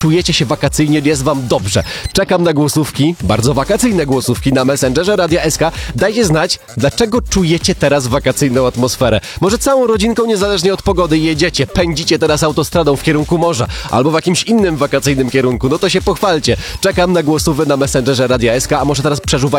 czujecie się wakacyjnie, jest wam dobrze. Czekam na głosówki, bardzo wakacyjne głosówki na Messengerze Radia SK. Dajcie znać, dlaczego czujecie teraz wakacyjną atmosferę. Może całą rodzinką, niezależnie od pogody, jedziecie, pędzicie teraz autostradą w kierunku morza, albo w jakimś innym wakacyjnym kierunku, no to się pochwalcie. Czekam na głosówy na Messengerze Radia SK, a może teraz przeżuwacie